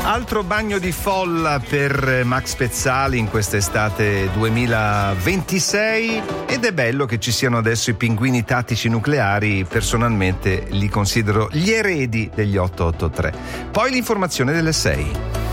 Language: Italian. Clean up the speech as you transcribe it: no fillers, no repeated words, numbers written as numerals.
Altro bagno di folla per Max Pezzali in quest'estate 2026, ed è bello che ci siano adesso i pinguini tattici nucleari. Personalmente li considero gli eredi degli 883. Poi l'informazione delle 6.